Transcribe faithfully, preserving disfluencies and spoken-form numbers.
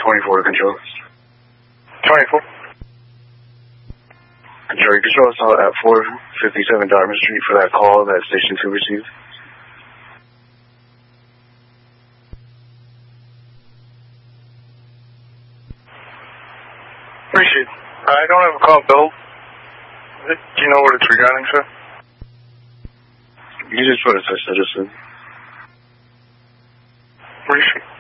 twenty-four to control. twenty-four. Control, control us all at four fifty-seven Dartmouth Street for that call that Station two received. Appreciate it. I don't have a call, Bill. Do you know what it's regarding, sir? You just put a touch, citizen. Appreciate it.